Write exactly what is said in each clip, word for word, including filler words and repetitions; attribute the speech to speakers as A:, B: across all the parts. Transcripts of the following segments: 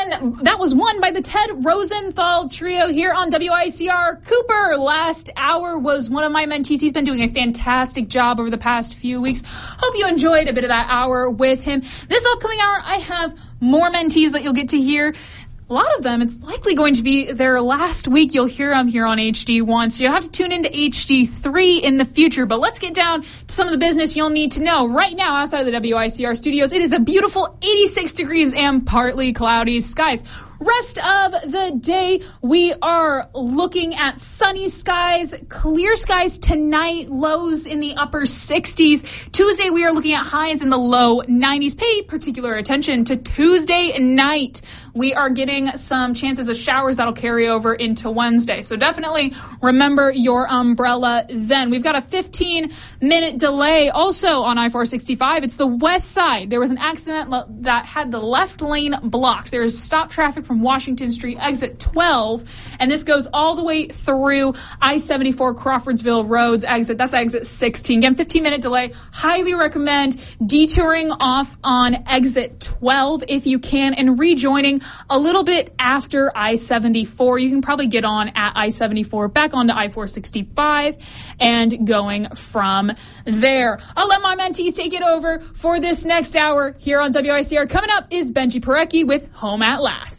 A: one, that was won by the Ted Rosenthal Trio here on W I C R. Cooper last hour was one of my mentees. He's been doing a fantastic job over the past few weeks. Hope you enjoyed a bit of that hour with him. This upcoming hour, I have more mentees that you'll get to hear. A lot of them, it's likely going to be their last week you'll hear them here on H D one, so you'll have to tune into H D three in the future. But let's get down to some of the business you'll need to know. Right now, outside of the W I C R studios, it is a beautiful eighty-six degrees and partly cloudy skies. Rest of the day, we are looking at sunny skies, clear skies tonight, lows in the upper sixties. Tuesday, we are looking at highs in the low nineties. Pay particular attention to Tuesday night. We are getting some chances of showers that'll carry over into Wednesday. So definitely remember your umbrella then. We've got a fifteen minute delay also on I four sixty-five. It's the west side. There was an accident that had the left lane blocked. There is stop traffic from Washington Street, exit twelve, and this goes all the way through I seventy-four Crawfordsville Roads exit. That's exit sixteen. Again, fifteen minute delay. Highly recommend detouring off on exit twelve if you can and rejoining a little bit after I seventy-four. You can probably get on at I seventy-four back onto I four sixty-five and going from there. I'll let my mentees take it over for this next hour here on W I C R. Coming up is Benji Parecki with Home at Last.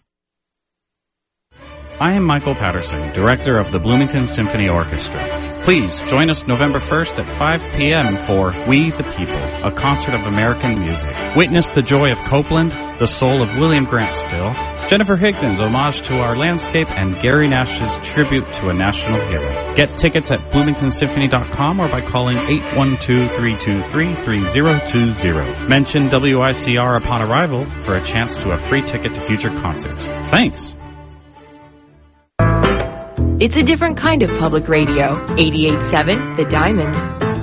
B: I am Michael Patterson, director of the Bloomington Symphony Orchestra. Please join us November first at five p.m. for We the People, a concert of American music. Witness the joy of Copeland, the soul of William Grant Still, Jennifer Higdon's homage to our landscape, and Gary Nash's tribute to a national hero. Get tickets at bloomington symphony dot com or by calling eight one two, three two three, three zero two zero. Mention W I C R upon arrival for a chance to a free ticket to future concerts. Thanks!
C: It's a different kind of public radio. eighty-eight point seven The Diamond.